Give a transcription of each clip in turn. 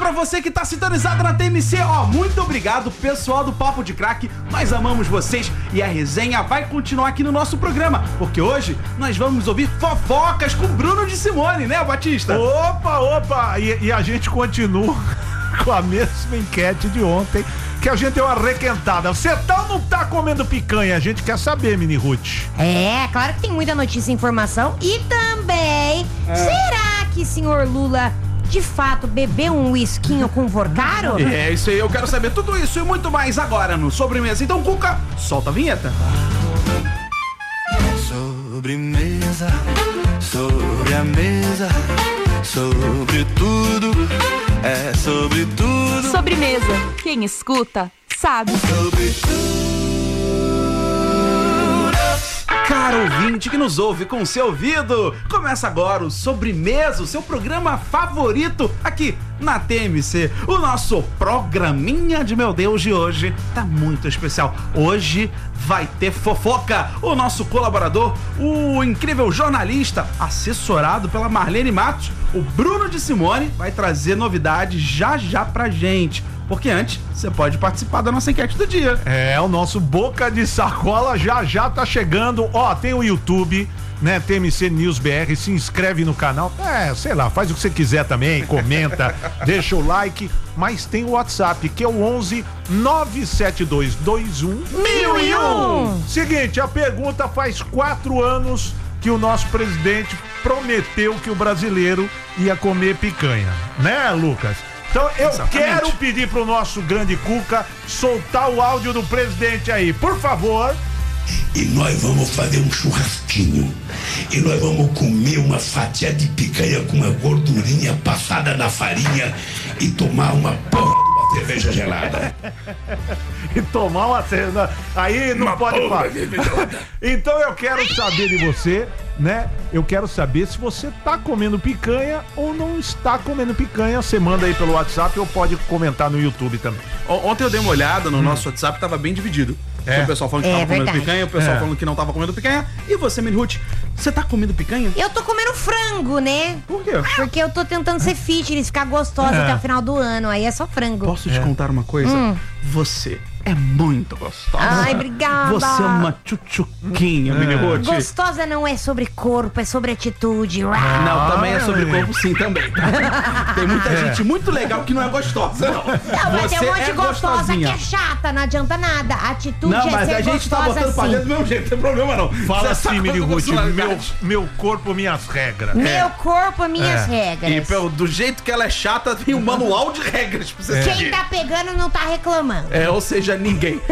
pra você que tá sintonizado na TMC, ó, muito obrigado, pessoal do Papo de Crack, nós amamos vocês e a resenha vai continuar aqui no nosso programa, porque hoje nós vamos ouvir fofocas com Bruno de Simone, né, Batista? Opa, e a gente continua com a mesma enquete de ontem, que a gente deu uma requentada. Você tá ou não tá comendo picanha? A gente quer saber, Mini Ruth. É, claro que tem muita notícia e informação. E também, será que senhor Lula de fato bebeu um whiskinho com Vorcaro? É isso aí, eu quero saber tudo isso e muito mais agora no Sobremesa. Então, Cuca, solta a vinheta. Sobremesa, sobre a mesa, sobre tudo, é sobre tudo. Sobremesa, quem escuta sabe. Sobre tudo. Caro ouvinte que nos ouve com o seu ouvido, começa agora o Sobremesa, o seu programa favorito aqui na TMC. O nosso programinha de meu Deus de hoje tá muito especial. Hoje vai ter fofoca. O nosso colaborador, o incrível jornalista, assessorado pela Marlene Matos, o Bruno de Simone, vai trazer novidades já pra gente. Porque antes, você pode participar da nossa enquete do dia. É, o nosso Boca de Sacola já tá chegando. Ó, tem o YouTube, né, TMC News BR, se inscreve no canal. É, sei lá, faz o que você quiser também, comenta, deixa o like. Mas tem o WhatsApp, que é o 11 97221 1001. Seguinte, a pergunta: faz 4 anos que o nosso presidente prometeu que o brasileiro ia comer picanha, né, Lucas? Então eu quero pedir pro nosso grande Cuca soltar o áudio do presidente aí, por favor. E nós vamos fazer um churrasquinho. E nós vamos comer uma fatia de picanha com uma gordurinha passada na farinha e tomar uma porra de uma cerveja gelada. E tomar uma cerveja. Aí não uma pode falar. Gelada. Então eu quero saber de você, né? Eu quero saber se você tá comendo picanha ou não está comendo picanha. Você manda aí pelo WhatsApp ou pode comentar no YouTube também. Ontem eu dei uma olhada no nosso WhatsApp, tava bem dividido. O pessoal falando que tava comendo picanha, o pessoal falando que não tava comendo picanha. E você, Mini Ruth, você tá comendo picanha? Eu tô comendo frango, né? Por quê? Porque eu tô tentando ser fitness, ficar gostosa até o final do ano. Aí é só frango. Posso te contar uma coisa? Você é muito gostosa. Ai, obrigada. Você é uma tchutchuquinha, Mini Ruth. Gostosa não é sobre corpo, é sobre atitude. Não, também é sobre corpo sim, também. Tá? Tem muita gente muito legal que não é gostosa, não. Não, mas tem um monte de gostosa que é chata, não adianta nada. A atitude não, é mas ser a gente tá botando pra dentro do mesmo jeito, não tem problema não. Fala Você assim, Mini Ruth, personalidade. meu corpo, minhas regras. Meu corpo, minhas regras. E do jeito que ela é chata, tem um manual de regras pra você Quem seguir. tá pegando não tá reclamando. Ou seja, ninguém.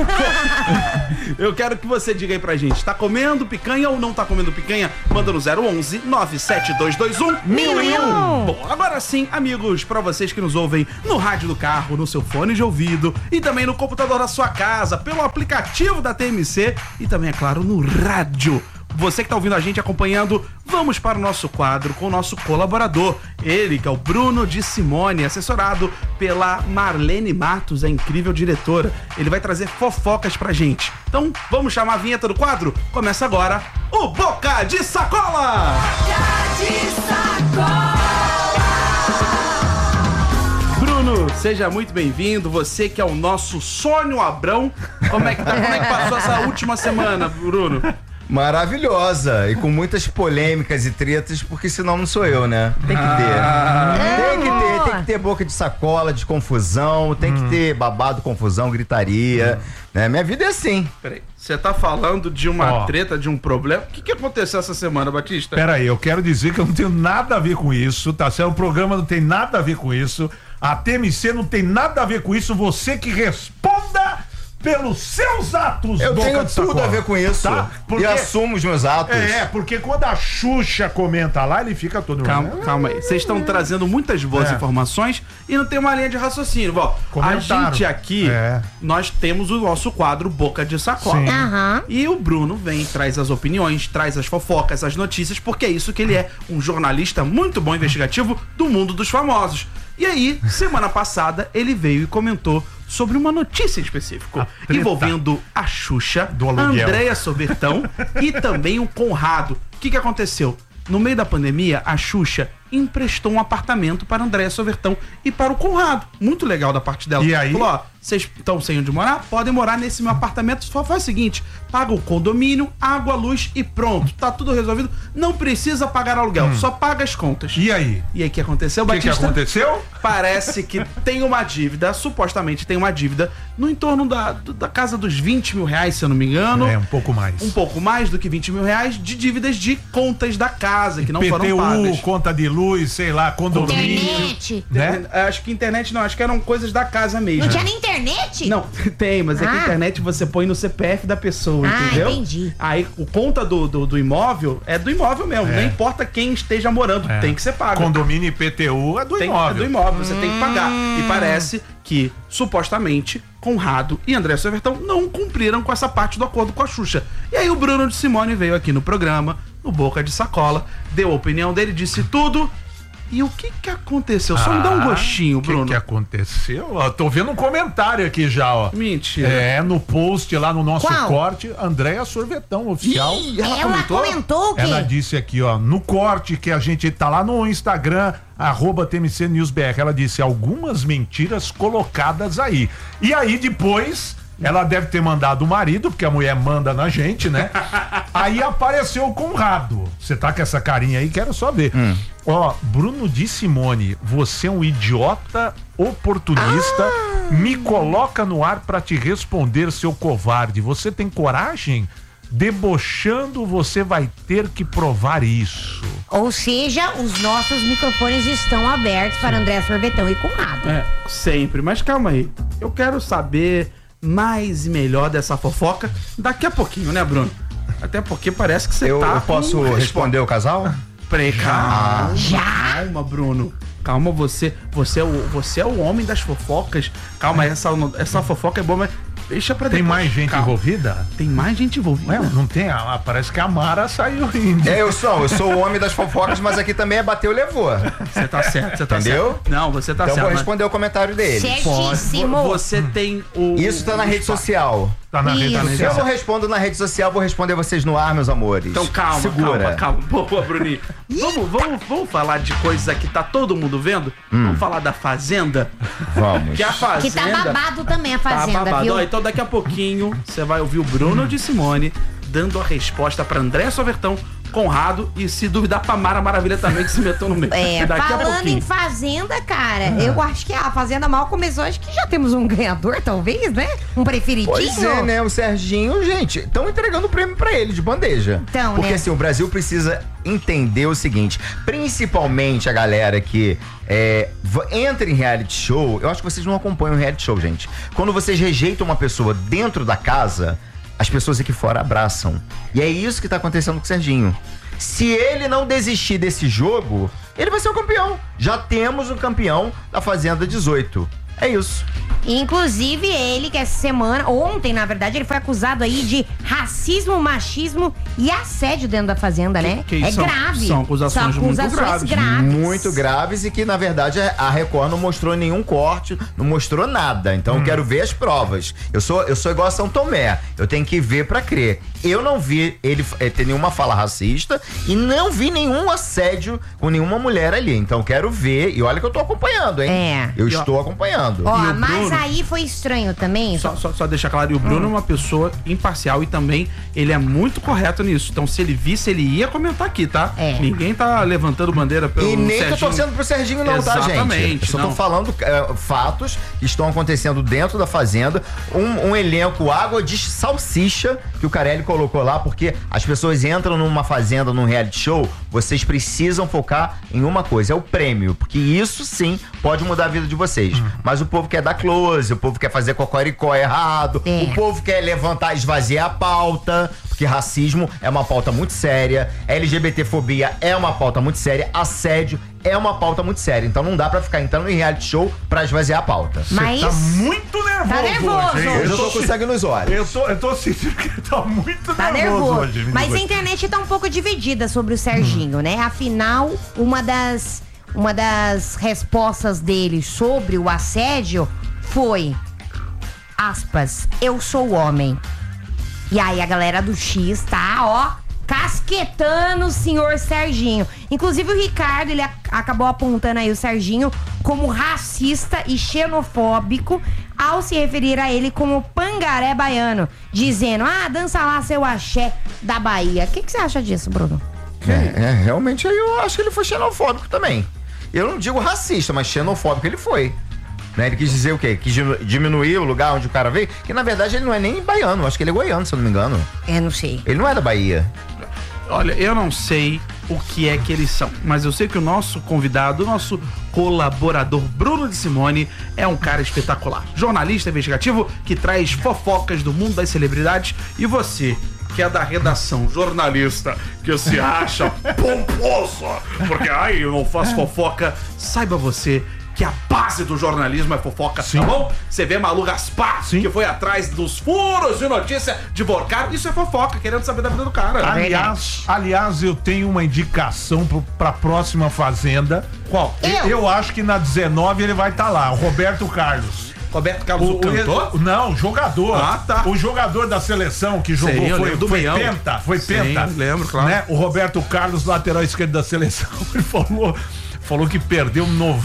Eu quero que você diga aí pra gente, tá comendo picanha ou não tá comendo picanha? Manda no 011 97221 1001. Bom, agora sim, amigos, pra vocês que nos ouvem no rádio do carro, no seu fone de ouvido e também no computador da sua casa, pelo aplicativo da TMC e também, é claro, no rádio. Você que tá ouvindo a gente, acompanhando, vamos para o nosso quadro com o nosso colaborador. Ele, que é o Bruno de Simone, assessorado pela Marlene Matos, a incrível diretora. Ele vai trazer fofocas pra gente. Então, vamos chamar a vinheta do quadro? Começa agora o Boca de Sacola! Boca de Sacola! Bruno, seja muito bem-vindo. Você que é o nosso Sônia Abrão. Como é que passou essa última semana, Bruno? Maravilhosa e com muitas polêmicas e tretas, porque senão não sou eu, né? Tem que ter. Tem que ter boca de sacola, de confusão, tem que ter babado, confusão, gritaria, né? Minha vida é assim. Peraí, você tá falando de uma treta, de um problema? O que aconteceu essa semana, Batista? Peraí, eu quero dizer que eu não tenho nada a ver com isso, tá certo? O programa não tem nada a ver com isso, a TMC não tem nada a ver com isso, você que responda pelos seus atos. Eu Boca tenho de tudo Sacola, a ver com isso. tá? Porque... E assumo os meus atos. Porque quando a Xuxa comenta lá, ele fica todo... Calma aí. Vocês estão trazendo muitas boas informações e não tem uma linha de raciocínio. Bom, a gente aqui, nós temos o nosso quadro Boca de Sacola. E o Bruno vem, traz as opiniões, traz as fofocas, as notícias, porque é isso que ele é, um jornalista muito bom, investigativo do mundo dos famosos. E aí, semana passada, ele veio e comentou sobre uma notícia específica envolvendo a Xuxa, a Andréia Sobertão e também o Conrado. O que aconteceu? No meio da pandemia, a Xuxa emprestou um apartamento para Andréa Sovertão e para o Conrado. Muito legal da parte dela. E aí? Falou, ó, vocês estão sem onde morar? Podem morar nesse meu apartamento. Só faz o seguinte, paga o condomínio, água, luz e pronto. Tá tudo resolvido. Não precisa pagar aluguel, só paga as contas. E aí? E aí, o que aconteceu, O que Batista? aconteceu? Parece que tem uma dívida, supostamente tem uma dívida, no entorno da casa dos 20 mil reais, se eu não me engano. É, um pouco mais. Um pouco mais do que 20 mil reais de dívidas de contas da casa, que não foram pagas. PTU, conta de luz, sei lá, condomínio. Internet. Né? Acho que internet não, acho que eram coisas da casa mesmo. Não tinha nem internet? Não, tem, mas é que a Ah. internet você põe no CPF da pessoa, Ah, entendeu? entendi. Aí o conta do imóvel é do imóvel mesmo, É. não importa quem esteja morando, tem que ser pago. Condomínio e PTU é do É imóvel. do imóvel, você tem que pagar. E parece que, supostamente, Conrado e André Sovertão não cumpriram com essa parte do acordo com a Xuxa. E aí o Bruno de Simone veio aqui no programa, no Boca de Sacola, deu a opinião dele, disse tudo. E o que aconteceu? Só me dá um gostinho, Bruno. O que aconteceu? Ó, tô vendo um comentário aqui já, ó. Mentira. É, no post lá no nosso Qual? corte, Andréa Sorvetão, oficial. Ih, Ela comentou o quê? Ela disse aqui, ó, no corte que a gente tá lá no Instagram, @TMCNewsBR, ela disse algumas mentiras colocadas aí. E aí depois, ela deve ter mandado o marido, porque a mulher manda na gente, né? Aí apareceu o Conrado. Você tá com essa carinha aí? Quero só ver. Ó, Bruno de Simone, você é um idiota oportunista, me coloca no ar pra te responder, seu covarde. Você tem coragem? Debochando, você vai ter que provar isso. Ou seja, os nossos microfones estão abertos para André Sorvetão e Conrado. É, sempre. Mas calma aí. Eu quero saber mais e melhor dessa fofoca daqui a pouquinho, né, Bruno? Até porque parece que você Eu tá posso com responder o casal? Calma. Já? Calma, Bruno. Calma, você é o homem das fofocas. Calma, essa fofoca é boa, mas deixa pra Tem depois. mais gente Calma. envolvida? Tem mais gente envolvida? Ué, não tem? Parece que a Mara saiu indo. Eu sou o homem das fofocas, mas aqui também é bateu, levou. Você tá certo, você tá Entendeu? certo. Não, você tá Então certo. vou mas responder o comentário dele. Certíssimo. Você tem o... Isso tá na rede social. Tá na rede Isso. Se eu social. não respondo na rede social, vou responder vocês no ar, meus amores. Então calma, Segura. calma. Boa, Bruninho. Vamos falar de coisas que tá todo mundo vendo? Vamos falar da Fazenda? Vamos. Que a Fazenda... Que tá babado também a Fazenda, Tá babado. viu? Ó, então daqui a pouquinho você vai ouvir o Bruno de Simone dando a resposta pra André Sovertão, Conrado e, se duvidar, pra Mara Maravilha também, que se meteu no meio. Daqui a Falando pouquinho. em Fazenda, cara, eu acho que a Fazenda mal começou, acho que já temos um ganhador, talvez, né? Um preferidinho. Pois é, né? O Serginho, gente, estão entregando o prêmio pra ele de bandeja. Então, Porque né? assim, o Brasil precisa entender o seguinte, principalmente a galera que entra em reality show, eu acho que vocês não acompanham o reality show, gente. Quando vocês rejeitam uma pessoa dentro da casa, as pessoas aqui fora abraçam. E é isso que tá acontecendo com o Serginho. Se ele não desistir desse jogo, ele vai ser o campeão. Já temos um campeão da Fazenda 18. É isso. Inclusive, ele que essa semana, ontem, na verdade, ele foi acusado aí de racismo, machismo e assédio dentro da Fazenda, né? Que é são- grave. são acusações muito graves. Muito graves e que, na verdade, a Record não mostrou nenhum corte, não mostrou nada. Então, eu quero ver as provas. Eu sou igual a São Tomé. Eu tenho que ver pra crer. Eu não vi ele ter nenhuma fala racista e não vi nenhum assédio com nenhuma mulher ali. Então, quero ver. E olha que eu tô acompanhando, hein? É. Eu E, ó, estou acompanhando. Ó, E o mas Bruno? aí foi estranho também. Só deixar claro, e o Bruno é uma pessoa imparcial e também ele é muito correto nisso. Então, se ele visse, ele ia comentar aqui, tá? É. Ninguém tá levantando bandeira pelo E nem Serginho. tô torcendo pro Serginho não, tá, gente? Exatamente, Eu só não. tô falando fatos que estão acontecendo dentro da Fazenda. Um elenco água de salsicha que o Carelli colocou lá, porque as pessoas entram numa fazenda, num reality show, vocês precisam focar em uma coisa, é o prêmio, porque isso sim pode mudar a vida de vocês. Mas o povo quer dar close, o povo quer fazer cocoricó errado, É. o povo quer levantar, esvaziar a pauta, porque racismo é uma pauta muito séria, LGBTfobia é uma pauta muito séria, assédio é uma pauta muito séria. Então não dá pra ficar entrando em reality show pra esvaziar a pauta. Mas Tá muito nervoso, Tá nervoso hoje, hein? Hoje eu tô com sangue nos olhos. Eu tô sentindo que ele tá muito tá nervoso, nervoso. hoje. me Mas diga. a internet tá um pouco dividida sobre o Serginho, né? Afinal, uma das respostas dele sobre o assédio foi, aspas, eu sou homem. E aí a galera do X tá, ó, casquetando o senhor Serginho. Inclusive o Ricardo, ele acabou apontando aí o Serginho como racista e xenofóbico ao se referir a ele como pangaré baiano, dizendo, dança lá seu axé da Bahia. O que você acha disso, Bruno? Realmente eu acho que ele foi xenofóbico também. Eu não digo racista, mas xenofóbico ele foi. Né? Ele quis dizer o quê? Quis diminuir o lugar onde o cara veio, que na verdade ele não é nem baiano, acho que ele é goiano, se eu não me engano. Não sei. Ele não é da Bahia. Olha, eu não sei o que é que eles são, mas eu sei que o nosso convidado, o nosso colaborador Bruno de Simone é um cara espetacular. Jornalista investigativo que traz fofocas do mundo das celebridades. E você, que é da redação, jornalista, que se acha pomposo, porque eu não faço fofoca, saiba você que a base do jornalismo é fofoca, tá bom? Você vê Malu Gaspar, que foi atrás dos furos de notícia de Borcaro, isso é fofoca, querendo saber da vida do cara. Aliás, eu tenho uma indicação pra próxima Fazenda. Qual? Eu acho que na 19 ele vai estar lá, o Roberto Carlos. Roberto Carlos, o cantor? Não, jogador. Tá. O jogador da seleção que jogou foi penta. Lembro, claro. Né? O Roberto Carlos, lateral esquerdo da seleção, ele falou que perdeu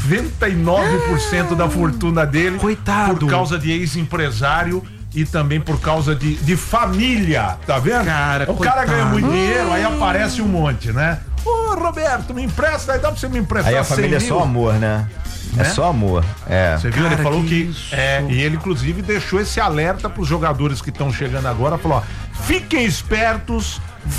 99% da fortuna dele. Coitado. Por causa de ex-empresário e também por causa de família, tá vendo? O cara ganha muito dinheiro, aí aparece um monte, né? Ô, Roberto, me empresta, aí dá pra você me emprestar. Aí a família é só amor, né? É só amor. Você viu? Ele falou que e ele inclusive deixou esse alerta pros jogadores que estão chegando agora, falou, fiquem espertos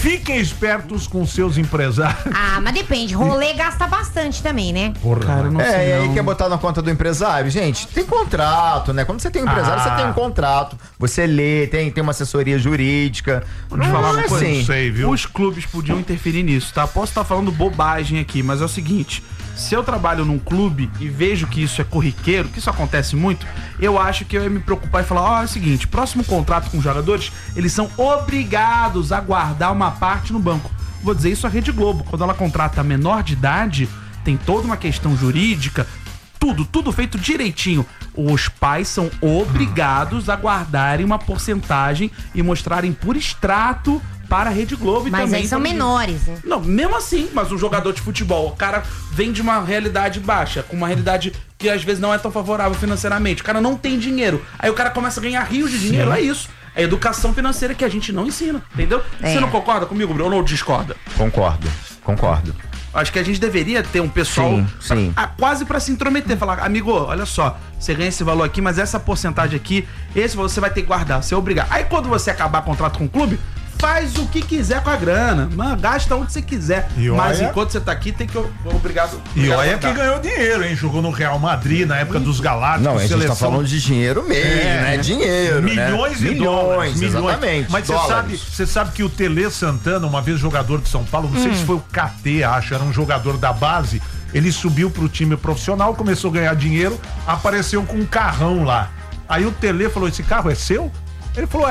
com seus empresários. Mas depende, rolê gasta bastante também, né? Cara, não sei e aí quer botar na conta do empresário? Gente, tem contrato, né? Quando você tem um empresário, você tem um contrato, você lê, tem uma assessoria jurídica. Vou te falar uma coisa, não sei, viu? Os clubes podiam interferir nisso, tá? Posso estar falando bobagem aqui, mas é o seguinte, se eu trabalho num clube e vejo que isso é corriqueiro, que isso acontece muito, eu acho que eu ia me preocupar e falar, é o seguinte, próximo contrato com os jogadores, eles são obrigados a guardar uma parte no banco. Vou dizer isso à Rede Globo, quando ela contrata menor de idade, tem toda uma questão jurídica, tudo feito direitinho. Os pais são obrigados a guardarem uma porcentagem e mostrarem por extrato para a Rede Globo. Mas também aí são menores, né? Não, mesmo assim, mas um jogador de futebol, o cara vem de uma realidade baixa, com uma realidade que às vezes não é tão favorável financeiramente. O cara não tem dinheiro. Aí o cara começa a ganhar rios de dinheiro, é isso. É educação financeira que a gente não ensina, entendeu? Você não concorda comigo, Bruno, ou discorda? Concordo. Acho que a gente deveria ter um pessoal quase pra se intrometer, falar, amigo, olha só, você ganha esse valor aqui, mas essa porcentagem aqui, esse valor você vai ter que guardar, você é obrigado. Aí quando você acabar contrato com o clube, faz o que quiser com a grana, mano, gasta onde você quiser. Mas enquanto você tá aqui, tem que obrigado. E olha que ganhou dinheiro, hein? Jogou no Real Madrid na época dos Galácticos. Não, a gente tá falando de dinheiro mesmo, né? Dinheiro, milhões né? E dólares. Exatamente. Mas você sabe que o Tele Santana, uma vez jogador de São Paulo, não sei se foi o KT, acho, era um jogador da base, ele subiu pro time profissional, começou a ganhar dinheiro, apareceu com um carrão lá. Aí o Tele falou, esse carro é seu? Ele falou,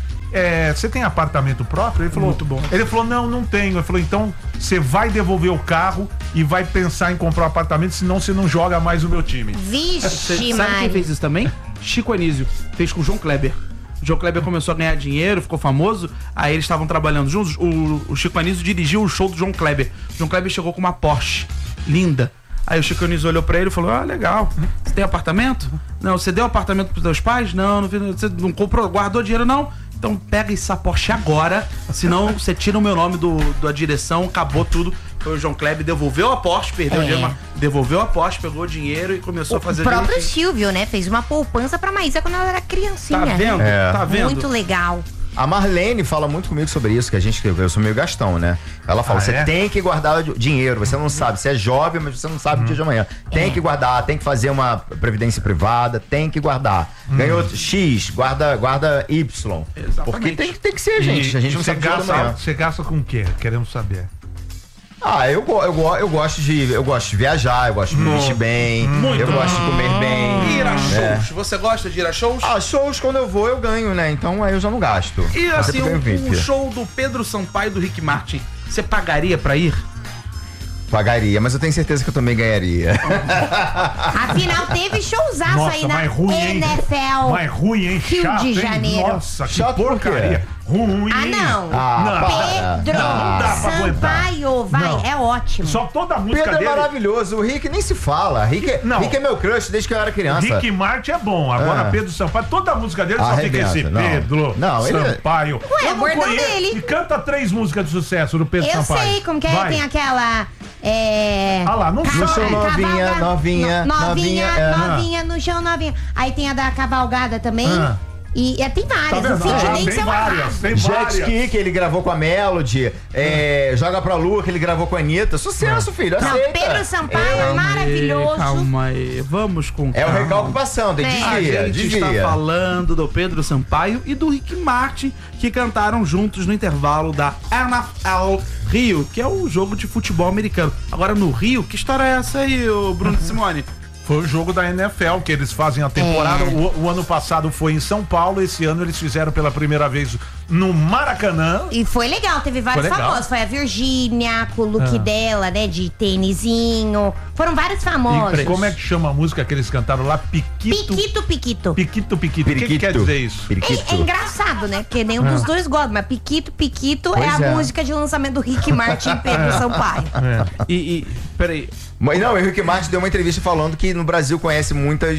você tem apartamento próprio? Ele falou, muito bom. Ele falou, não tenho. Ele falou, então você vai devolver o carro e vai pensar em comprar um apartamento, senão você não joga mais o meu time. Vixe, sabe quem fez isso também? Chico Anísio. Fez com o João Kleber. O João Kleber começou a ganhar dinheiro, ficou famoso, aí eles estavam trabalhando juntos. O Chico Anísio dirigiu o show do João Kleber. O João Kleber chegou com uma Porsche linda. Aí o Chico Anísio olhou pra ele e falou, legal, você tem apartamento? Não, você deu apartamento pros teus pais? Não, você não comprou, guardou dinheiro? Não. Então pega essa Porsche agora, senão você tira o meu nome da direção, acabou tudo. Foi o João Kleber, devolveu a Porsche, perdeu o dinheiro, devolveu a Porsche, pegou o dinheiro e começou a fazer... O próprio Silvio, né, fez uma poupança pra Maísa quando ela era criancinha. Tá vendo? Tá vendo? Muito legal. A Marlene fala muito comigo sobre isso, que eu sou meio gastão, né? Ela fala, você tem que guardar dinheiro, você não sabe, você é jovem, mas você não sabe o dia de amanhã. Tem que guardar, tem que fazer uma previdência privada, tem que guardar. Ganhou X, guarda Y. Exatamente. Porque tem que ser, gente. A gente não sabe o dia de amanhã. Você gasta com o quê? Queremos saber. Eu gosto de viajar, eu gosto de me vestir bem, eu gosto de comer bem. Ir a shows, você gosta de ir a shows? Shows quando eu vou eu ganho, né? Então aí eu já não gasto. E assim, um show do Pedro Sampaio e do Rick Martin, você pagaria pra ir? Pagaria, mas eu tenho certeza que eu também ganharia. Afinal, teve showzaço aí na NFL. Mas ruim, hein? Rio Chato, de Janeiro. Nossa, que Chato porcaria. ruim. Ah, não. Pedro Não dá pra aguentar. Sampaio, vai, Não. é ótimo. Só toda a música Pedro dele. é maravilhoso. O Rick nem se fala. Rick é meu crush desde que eu era criança. Rick Martin é bom. Agora Pedro Sampaio, toda a música dele só fica esse não. Pedro Sampaio. Ué, Eu não bordão conheço. dele. E canta 3 músicas de sucesso do Pedro Eu Sampaio. sei como que é, Vai. tem aquela... Ah lá, não Cavalga- sei. Novinha, Novinha, novinha, novinha no chão, novinha. Aí tem a da cavalgada também. Ah. E tem Tá várias. vendo? O feat nem Tem seu várias, tem Jet várias. Ski, que ele gravou com a Melody. Joga pra Lua, que ele gravou com a Anitta. Sucesso, filho. Não, Aceita. Pedro Sampaio é maravilhoso. Calma aí, vamos com É o calma. recalque passando. A Desvia, gente está desvia. falando do Pedro Sampaio e do Rick Martin, que cantaram juntos no intervalo da NFL Rio, que é o jogo de futebol americano. Agora no Rio, que história é essa aí, ô Bruno Simone? Foi o jogo da NFL que eles fazem a temporada. É. O ano passado foi em São Paulo, esse ano eles fizeram pela primeira vez no Maracanã. E foi legal, teve vários Foi legal. famosos. Foi a Virgínia, com o look dela, né, de tênisinho. Foram vários famosos. Como é que chama a música que eles cantaram lá? Piquito. Piquito, piquito. Piquito, piquito. O que que quer dizer isso? É engraçado, né? Porque nenhum dos dois gosta, mas Piquito, Piquito é a Pois é. música de lançamento do Rick Martin e Pedro Sampaio. Peraí, Mas não, o Rick Martin deu uma entrevista falando que no Brasil conhece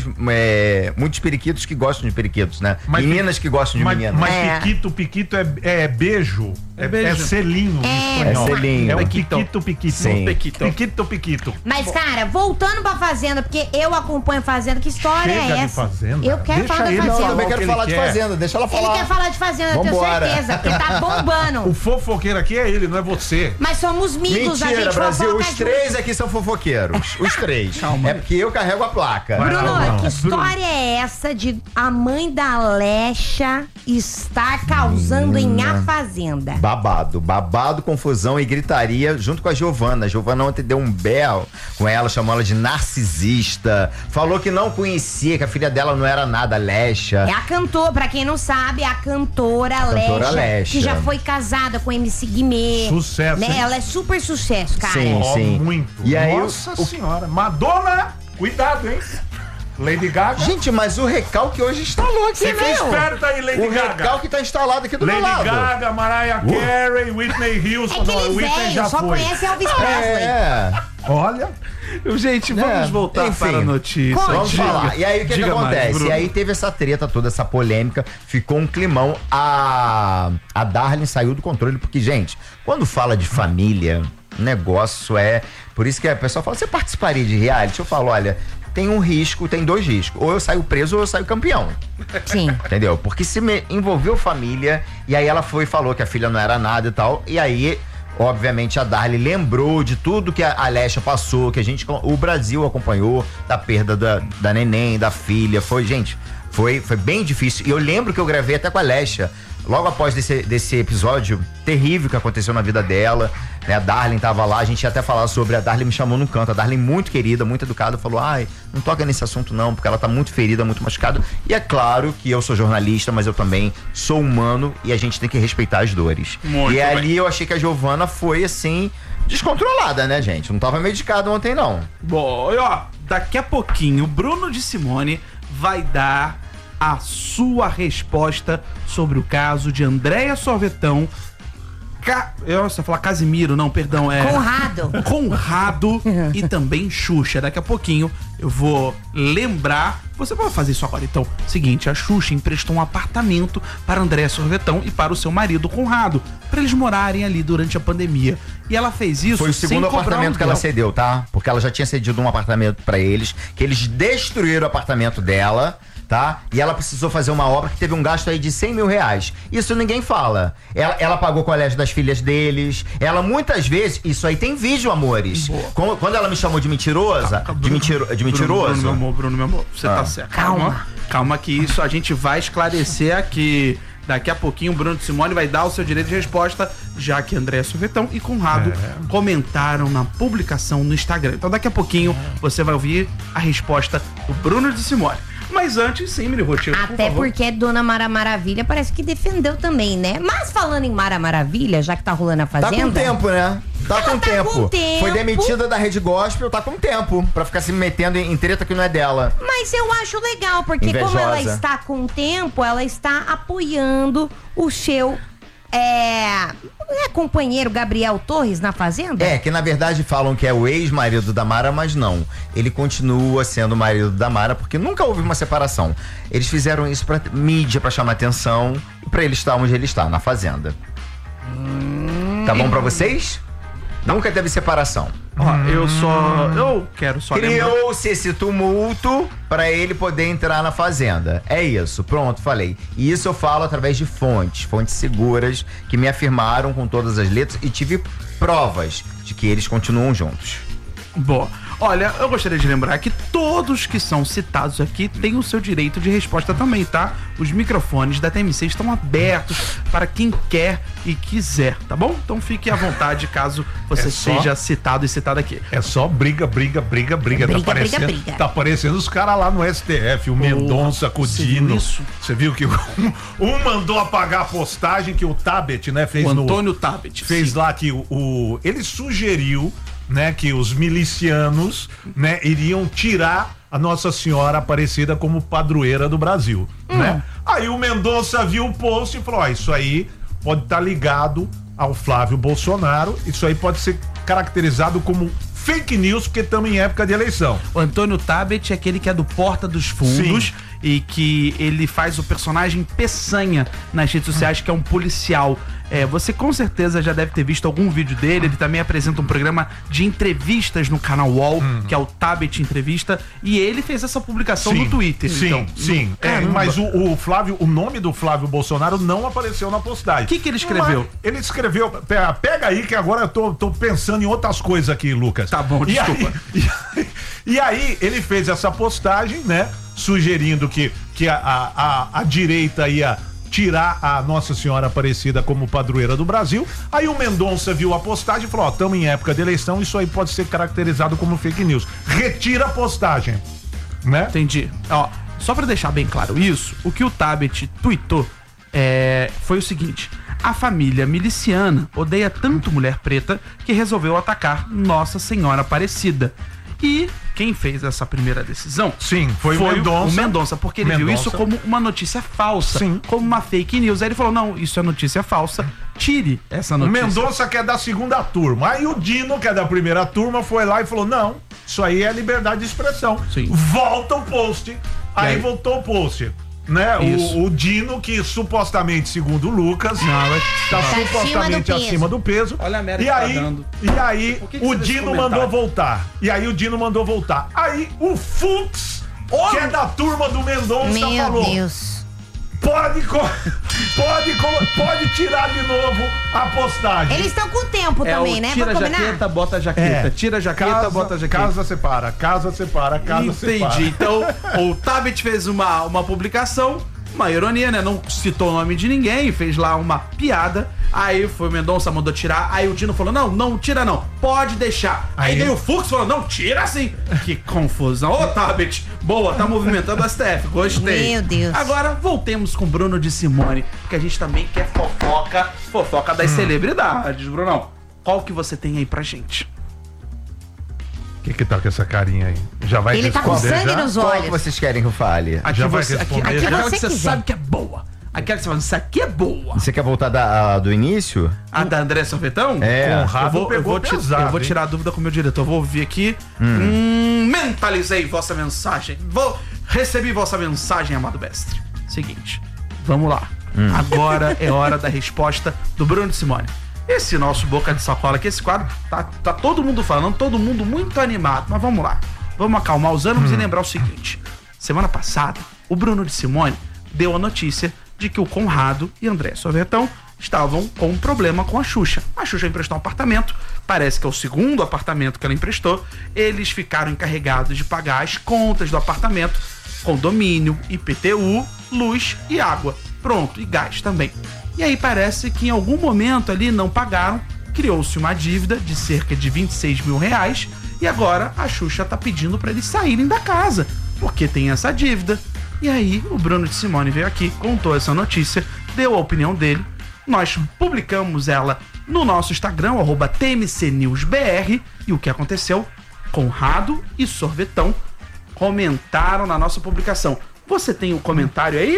muitos periquitos que gostam de periquitos, né? Meninas que gostam de meninas. Mas É. piquito é beijo. É beijo. É selinho em espanhol. É selinho. É o Piquito. piquito. Sim. Piquito. Mas, cara, voltando pra Fazenda, porque eu acompanho Fazenda, que história Chega é de essa? Fazenda. Eu quero Deixa falar ele da Não, eu Fazenda. também o que quero ele falar de quer. Fazenda. Deixa ela Ele falar. quer falar de Fazenda, eu tenho Vambora. certeza, porque tá bombando. O fofoqueiro aqui é ele, não é você. Mas somos amigos, a Mentira, gente Brasil. fofoca Os junto. 3 aqui são fofoqueiros. Os 3. É porque eu carrego a placa. Vai lá, Bruno, Bruno. que história é essa de a mãe da Alexa estar causando em A Fazenda? Babado, confusão e gritaria junto com a Giovana. A Giovana ontem deu um berro com ela, chamou ela de narcisista. Falou que não conhecia, que a filha dela não era nada, Alexa. É a cantora, pra quem não sabe, é a cantora cantora Alexa, Alexa. que já foi casada com MC Guimê. Sucesso, Né? hein? Ela é super sucesso, cara. Sim. Ó, muito. E aí, Nossa senhora. Madonna, cuidado, hein? Lady Gaga. Gente, mas o recalque hoje instalou aqui, Fica né? esperta aí, Lady O Gaga. recalque tá instalado aqui do meu Lady lado. Gaga, Mariah Carey, Whitney Houston. É que ele Whitney velho, já só foi. conhece Elvis Presley. Olha. gente, vamos voltar enfim. para a notícia. Conte. Vamos Diga. falar. E aí, o que Diga mais, acontece? Bruno. E aí teve essa treta toda, essa polêmica, ficou um climão. A Darlene saiu do controle, porque, gente, quando fala de família, o negócio é... Por isso que a pessoa fala, você participaria de reality? Eu falo, olha, tem um risco, tem 2 riscos. Ou eu saio preso ou eu saio campeão. Sim. Entendeu? Porque se me envolveu família, e aí ela foi e falou que a filha não era nada e tal, e aí... Obviamente a Darlene lembrou de tudo que a Alexa passou, que o Brasil acompanhou, da perda da neném, da filha. Foi bem difícil. E eu lembro que eu gravei até com a Alexa, logo após desse episódio terrível que aconteceu na vida dela, né? A Darlene tava lá, a gente ia até falar sobre, a Darlene me chamou no canto, a Darlene muito querida, muito educada, falou, não toca nesse assunto não, porque ela tá muito ferida, muito machucada. E é claro que eu sou jornalista, mas eu também sou humano e a gente tem que respeitar as dores. Muito e bem. ali eu achei que a Giovana foi assim, descontrolada, né, gente? Não tava medicada ontem, não. Bom, e ó, daqui a pouquinho o Bruno de Simone vai dar a sua resposta sobre o caso de Andréia Sorvetão. Eu ia falar Casimiro, não, perdão, é... Conrado e também Xuxa. Daqui a pouquinho eu vou lembrar. Você vai fazer isso agora, então. Seguinte, a Xuxa emprestou um apartamento para Andréia Sorvetão e para o seu marido Conrado, para eles morarem ali durante a pandemia. E ela fez isso Foi o sem segundo cobrar apartamento que ela aluguel. cedeu, tá? Porque ela já tinha cedido um apartamento pra eles, que eles destruíram o apartamento dela, tá? E ela precisou fazer uma obra que teve um gasto aí de 100 mil reais. Isso ninguém fala. Ela pagou o colégio das filhas deles. Ela muitas vezes, isso aí tem vídeo, amores. Quando ela me chamou de mentirosa, de mentiroso. Bruno, meu amor, você tá certo. Calma que isso a gente vai esclarecer aqui. Daqui a pouquinho o Bruno de Simone vai dar o seu direito de resposta, já que Andréia Sorvetão e Conrado comentaram na publicação no Instagram. Então daqui a pouquinho você vai ouvir a resposta do Bruno de Simone. Mas antes, sim, Miri Roteiro, por Até favor. porque Dona Mara Maravilha parece que defendeu também, né? Mas falando em Mara Maravilha, já que tá rolando a Tá Fazenda... com tempo, né? Tá Ela com tá tempo. com tempo. Foi demitida da Rede Gospel, tá com tempo pra ficar se metendo em treta que não é dela. Mas eu acho legal, porque como ela Invejosa. está com tempo, ela está apoiando o seu é companheiro Gabriel Torres na Fazenda? É, que na verdade falam que é o ex-marido da Mara, mas não. Ele continua sendo o marido da Mara, porque nunca houve uma separação. Eles fizeram isso pra mídia, pra chamar atenção, e pra ele estar onde ele está, na Fazenda. Tá bom pra vocês? Nunca teve separação. Ó, eu quero só lembrar. Criou-se esse tumulto pra ele poder entrar na Fazenda. É isso, pronto, falei. E isso eu falo através de fontes seguras, que me afirmaram com todas as letras e tive provas de que eles continuam juntos. Boa. Olha, eu gostaria de lembrar que todos que são citados aqui têm o seu direito de resposta também, tá? Os microfones da TMC estão abertos para quem quer e quiser, tá bom? Então fique à vontade caso você seja citado e citado aqui. É só briga. Tá aparecendo os caras lá no STF, o Mendonça com o Dino. Isso? Você viu que um mandou apagar a postagem que o Tabet, né, fez o Antônio Tabet. Fez sim. Lá que ele sugeriu, né, que os milicianos, né, iriam tirar a Nossa Senhora Aparecida como padroeira do Brasil, né? Aí o Mendonça viu o post e falou: ó, isso aí pode estar ligado ao Flávio Bolsonaro, isso aí pode ser caracterizado como fake news, porque estamos em época de eleição. O Antônio Tabet é aquele que é do Porta dos Fundos. Sim. E que ele faz o personagem Peçanha nas redes sociais, que é um policial. Você com certeza já deve ter visto algum vídeo dele. Ele também apresenta um programa de entrevistas no canal UOL, que é o Tabet Entrevista. E ele fez essa publicação no Twitter. Sim. Mas o Flávio, o nome do Flávio Bolsonaro não apareceu na postagem. O que ele escreveu? Ele escreveu. Pega aí que agora eu tô pensando em outras coisas aqui, Lucas. Tá bom, desculpa. E aí ele fez essa postagem, né? Sugerindo que a direita ia tirar a Nossa Senhora Aparecida como padroeira do Brasil. Aí o Mendonça viu a postagem e falou: ó, estamos em época de eleição, isso aí pode ser caracterizado como fake news. Retira a postagem, né? Entendi. Ó, só pra deixar bem claro isso, o que o Tabet tweetou foi o seguinte: a família miliciana odeia tanto mulher preta que resolveu atacar Nossa Senhora Aparecida. E quem fez essa primeira decisão foi o Mendonça, porque ele viu isso como uma notícia falsa, como uma fake news. Aí ele falou: não, isso é notícia falsa, tire essa notícia. O Mendonça quer da segunda turma. Aí o Dino, que é da primeira turma, foi lá e falou: não, isso aí é liberdade de expressão. Sim. Volta o post. Aí voltou o post. Né? O Dino, que supostamente, segundo o Lucas, tá supostamente acima do peso. Olha a merda e aí, tá dando. E aí o Dino mandou voltar. Aí o Fux, que é da turma do Mendonça, falou: Meu Deus. Pode tirar de novo a postagem. Eles estão com tempo também, né? Tira a jaqueta, bota a jaqueta. Tira a jaqueta, bota a jaqueta. Casa separa. Entendi. Então, o Tabet fez uma publicação, uma ironia, né? Não citou o nome de ninguém, fez lá uma piada. Aí foi o Mendonça, mandou tirar. Aí o Dino falou: não tira não, pode deixar. Aí veio o Fux, falou: não, tira sim. Que confusão. Ô, Tabet, boa, tá movimentando o STF, gostei. Meu Deus. Agora, voltemos com Bruno de Simone, porque a gente também quer fofoca das celebridades, Brunão. Qual que você tem aí pra gente? Que tá com essa carinha aí? Já vai Ele tá com sangue nos Qual olhos. que vocês querem que eu fale? Aqui Já vai você, responder. aqui Aquela que você quiser. sabe que é boa. Aquela que você fala: isso aqui é boa. Você quer voltar do início? A da André Sorvetão? É. Conrado Eu vou pesado, tirar a dúvida com o meu diretor. Vou ouvir aqui. Mentalizei vossa mensagem. Recebi vossa mensagem, amado mestre. Seguinte, vamos lá. Agora é hora da resposta do Bruno de Simone. Esse nosso Boca de Sacola aqui, esse quadro, tá todo mundo falando, todo mundo muito animado. Mas vamos lá. Vamos acalmar os ânimos e lembrar o seguinte. Semana passada, o Bruno de Simone deu a notícia de que o Conrado e André Sorvetão estavam com um problema com a Xuxa. A Xuxa emprestou um apartamento, parece que é o segundo apartamento que ela emprestou. Eles ficaram encarregados de pagar as contas do apartamento, condomínio, IPTU, luz e água. Pronto, e gás também. E aí parece que em algum momento ali não pagaram, criou-se uma dívida de cerca de 26 mil reais e agora a Xuxa tá pedindo para eles saírem da casa, porque tem essa dívida. E aí o Bruno de Simone veio aqui, contou essa notícia, deu a opinião dele. Nós publicamos ela no nosso Instagram, @TMCNewsBR. E o que aconteceu? Conrado e Sorvetão comentaram na nossa publicação. Você tem o comentário aí?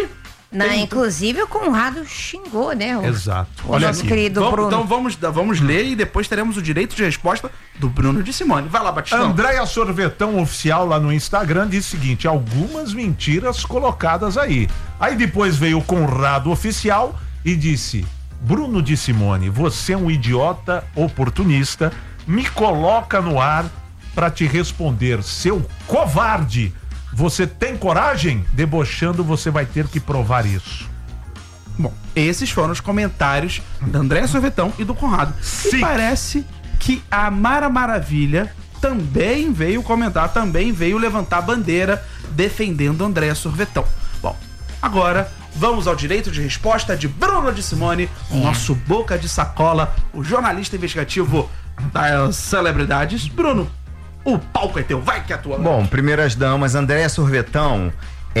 Inclusive o Conrado xingou, né? Exato. O nosso querido Bruno. Então vamos ler e depois teremos o direito de resposta do Bruno de Simone. Vai lá, Batistão. Andréia Sorvetão Oficial lá no Instagram diz o seguinte: algumas mentiras colocadas aí. Aí depois veio o Conrado Oficial e disse: Bruno de Simone, você é um idiota oportunista, me coloca no ar pra te responder, seu covarde. Você tem coragem? Debochando, você vai ter que provar isso. Bom, esses foram os comentários da Andréia Sorvetão e do Conrado. Sim. E parece que a Mara Maravilha também veio comentar, também veio levantar a bandeira defendendo a Andréia Sorvetão. Bom, agora vamos ao direito de resposta de Bruno de Simone, o nosso boca de sacola, o jornalista investigativo das celebridades. Bruno, o palco é teu, vai que é tua. Bom, primeiras damas, Andréia Sorvetão,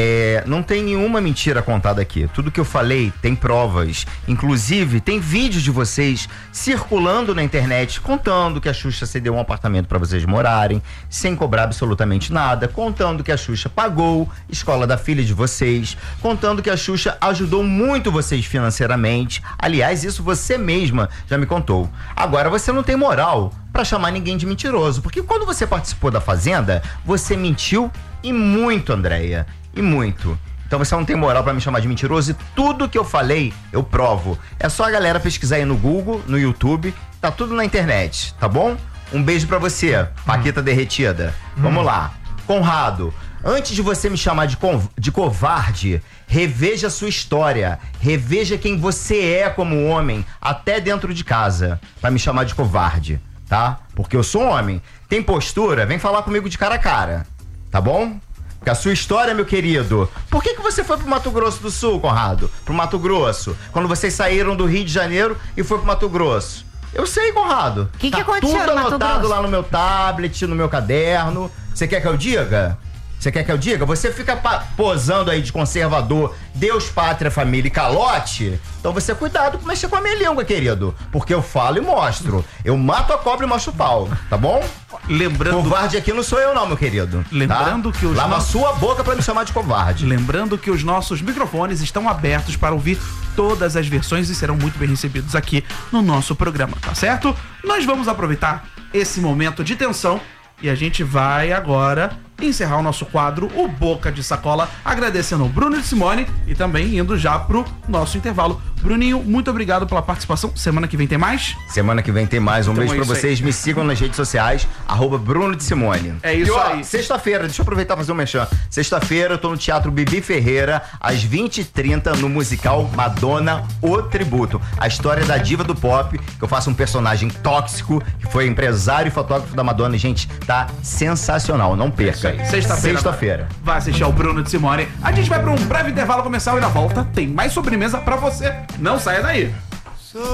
não tem nenhuma mentira contada aqui. Tudo que eu falei tem provas. Inclusive, tem vídeos de vocês circulando na internet contando que a Xuxa cedeu um apartamento para vocês morarem, sem cobrar absolutamente nada, contando que a Xuxa pagou a escola da filha de vocês, contando que a Xuxa ajudou muito vocês financeiramente. Aliás, isso você mesma já me contou. Agora, você não tem moral pra chamar ninguém de mentiroso, porque quando você participou da Fazenda, você mentiu e muito, Andréia. E muito. Então você não tem moral pra me chamar de mentiroso e tudo que eu falei, eu provo. É só a galera pesquisar aí no Google, no YouTube, tá tudo na internet, tá bom? Um beijo pra você, Paquita derretida. Vamos lá. Conrado, antes de você me chamar de covarde, reveja a sua história, reveja quem você é como homem, até dentro de casa, pra me chamar de covarde, tá? Porque eu sou homem. Tem postura? Vem falar comigo de cara a cara, tá bom? Porque a sua história, meu querido. Por que você foi pro Mato Grosso do Sul, Conrado? Pro Mato Grosso. Quando vocês saíram do Rio de Janeiro e foi pro Mato Grosso. Eu sei, Conrado. O que aconteceu tudo no Mato anotado Grosso? lá no meu tablet, no meu caderno. Você quer que eu diga? Você quer que eu diga? Você fica posando aí de conservador, Deus, pátria, família e calote? Então você cuidado com mexer com a minha língua, querido. Porque eu falo e mostro. Eu mato a cobra e mostro o pau, tá bom? Lembrando... Covarde aqui não sou eu não, meu querido. Lembrando que os Lava nossos... sua boca pra me chamar de covarde. Lembrando que os nossos microfones estão abertos para ouvir todas as versões e serão muito bem recebidos aqui no nosso programa, tá certo? Nós vamos aproveitar esse momento de tensão e a gente vai agora encerrar o nosso quadro, o Boca de Sacola, agradecendo o Bruno de Simone e também indo já pro nosso intervalo. Bruninho, muito obrigado pela participação. Semana que vem tem mais? Semana que vem tem mais. Um Então beijo é pra isso aí. vocês. Me sigam nas redes sociais, @Bruno de Simone. É isso E, ó, aí. Sexta-feira, deixa eu aproveitar e fazer um merchan. Sexta-feira eu tô no Teatro Bibi Ferreira, às 20h30, no musical Madonna, O Tributo. A história da diva do pop, que eu faço um personagem tóxico, que foi empresário e fotógrafo da Madonna. Gente, tá sensacional. Não perca. Sexta-feira. Vai assistir ao Bruno de Simone. A gente vai para um breve intervalo comercial e na volta tem mais sobremesa pra você. Não saia daí.